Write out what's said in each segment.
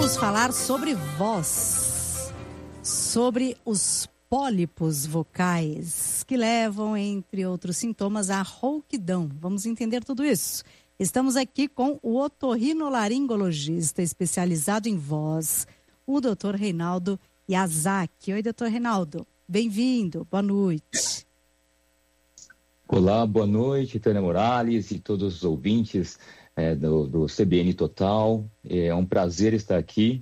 Vamos falar sobre voz, sobre os pólipos vocais que levam, entre outros sintomas, à rouquidão. Vamos entender tudo isso. Estamos aqui com o otorrinolaringologista especializado em voz, o Dr. Reinaldo Yazaki. Oi, Dr. Reinaldo. Bem-vindo. Boa noite. Olá, boa noite, Tânia Morales e todos os ouvintes do CBN Total. É um prazer estar aqui.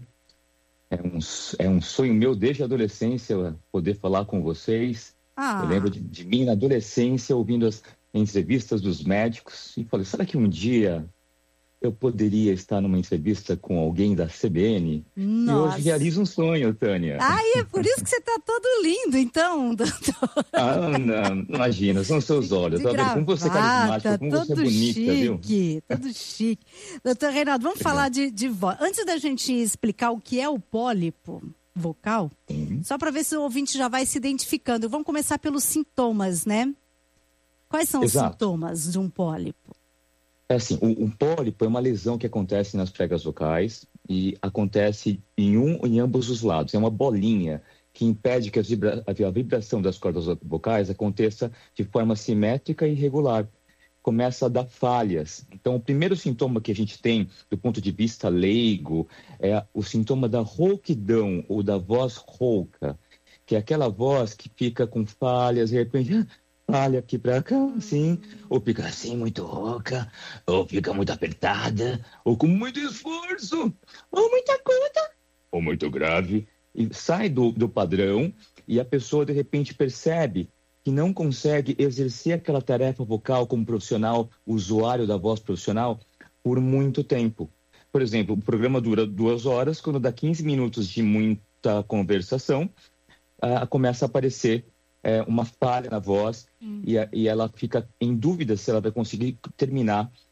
É um sonho meu desde a adolescência poder falar com vocês. Eu lembro de mim na adolescência ouvindo as entrevistas dos médicos e falei, será que um dia eu poderia estar numa entrevista com alguém da CBN? Nossa. E hoje realizo um sonho, Tânia. É por isso que você está todo lindo, então, doutor. Não, imagina, são seus olhos. Tá vendo? Como você é carismática, como você é bonita, chique, viu? Todo chique. Doutor Reinaldo, vamos falar de voz. Antes da gente explicar o que é o pólipo vocal, só para ver se o ouvinte já vai se identificando. Vamos começar pelos sintomas, né? Quais são os sintomas de um pólipo? É assim, um pólipo é uma lesão que acontece nas pregas vocais e acontece em ambos os lados. É uma bolinha que impede que a vibração das cordas vocais aconteça de forma simétrica e regular. Começa a dar falhas. Então, o primeiro sintoma que a gente tem, do ponto de vista leigo, é o sintoma da rouquidão ou da voz rouca, que é aquela voz que fica com falhas, de repente... falha aqui pra cá, assim, ou fica assim muito rouca, ou fica muito apertada, ou com muito esforço, ou muito aguda, ou muito grave, e sai do padrão, e a pessoa de repente percebe que não consegue exercer aquela tarefa vocal como profissional, usuário da voz profissional, por muito tempo. Por exemplo, o programa dura 2 horas, quando dá 15 minutos de muita conversação, começa a aparecer uma falha na voz e ela fica em dúvida se ela vai conseguir terminar